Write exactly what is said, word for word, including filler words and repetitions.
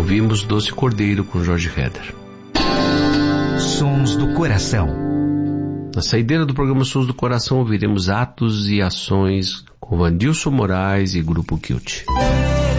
ouvimos Doce Cordeiro com Jorge Heder. Sons do Coração. Na saideira do programa Sons do Coração ouviremos Atos e Ações com Vandilson Moraes e Grupo Kilt.